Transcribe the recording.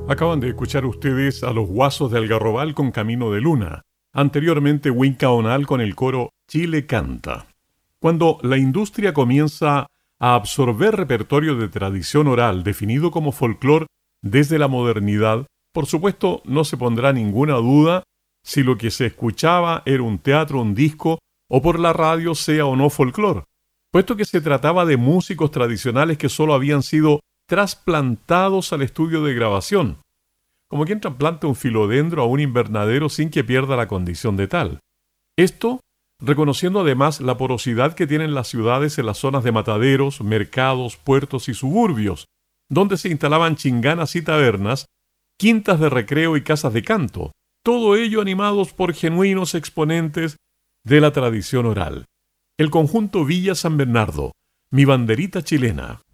Acaban de escuchar ustedes a los Guasos de Algarrobal con Camino de Luna. Anteriormente, Winca Onal con el coro Chile Canta. Cuando la industria comienza a absorber repertorio de tradición oral definido como folclore desde la modernidad, por supuesto no se pondrá ninguna duda si lo que se escuchaba era un teatro, un disco o por la radio sea o no folclore, puesto que se trataba de músicos tradicionales que solo habían sido trasplantados al estudio de grabación, como quien trasplanta un filodendro a un invernadero sin que pierda la condición de tal. Esto reconociendo además la porosidad que tienen las ciudades en las zonas de mataderos, mercados, puertos y suburbios, donde se instalaban chinganas y tabernas, quintas de recreo y casas de canto, todo ello animados por genuinos exponentes de la tradición oral. El conjunto Villa San Bernardo, Mi Banderita Chilena.